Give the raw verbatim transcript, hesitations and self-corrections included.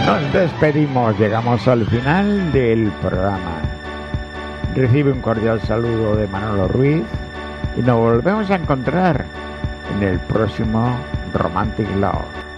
Nos despedimos, llegamos al final del programa. Recibe un cordial saludo de Manolo Ruiz y nos volvemos a encontrar en el próximo Romantic Love.